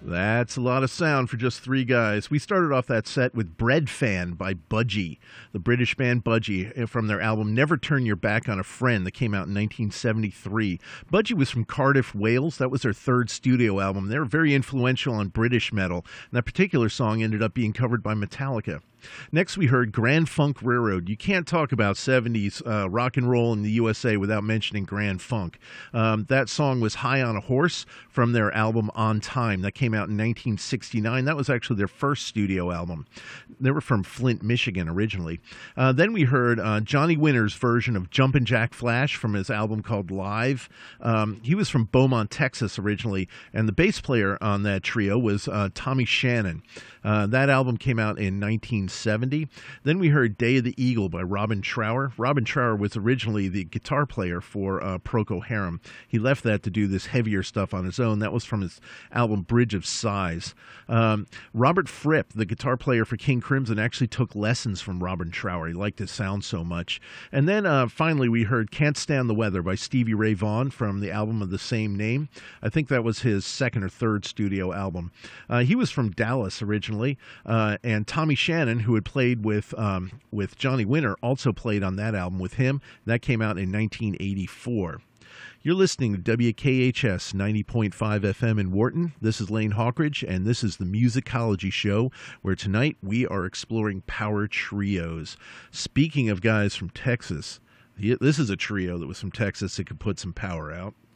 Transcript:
That's a lot of sound for just three guys. We started off that set with Bread Fan by Budgie, the British band Budgie, from their album Never Turn Your Back on a Friend that came out in 1973. Budgie was from Cardiff, Wales. That was their third studio album. They were very influential on British metal, and that particular song ended up being covered by Metallica. Next, we heard Grand Funk Railroad. You can't talk about 70s rock and roll in the USA without mentioning Grand Funk. That song was High on a Horse from their album On Time. That came out in 1969. That was actually their first studio album. They were from Flint, Michigan originally. Then we heard Johnny Winter's version of Jumpin' Jack Flash from his album called Live. He was from Beaumont, Texas originally, and the bass player on that trio was Tommy Shannon. That album came out in 1970. Then we heard Day of the Eagle by Robin Trower. Robin Trower was originally the guitar player for Procol Harum. He left that to do this heavier stuff on his own. That was from his album Bridge of Sighs. Robert Fripp, the guitar player for King Crimson, actually took lessons from Robin Trower. He liked his sound so much. And then finally we heard Can't Stand the Weather by Stevie Ray Vaughan from the album of the same name. I think that was his second or third studio album. He was from Dallas originally. And Tommy Shannon, who had played with Johnny Winter, also played on that album with him. That came out in 1984. You're listening to WKHS 90.5 FM in Wharton. This is Lane Hawkridge, and this is the Musicology Show, where tonight we are exploring power trios. Speaking of guys from Texas, this is a trio that was from Texas that could put some power out.